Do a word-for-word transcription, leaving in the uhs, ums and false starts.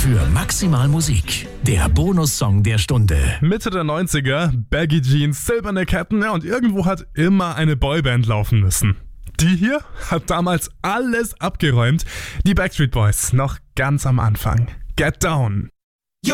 für Maximal Musik. Der Bonussong der Stunde. Mitte der neunziger, Baggy Jeans, silberne Ketten, ja, und irgendwo hat immer eine Boyband laufen müssen. Die hier hat damals alles abgeräumt. Die Backstreet Boys, noch ganz am Anfang. Get Down.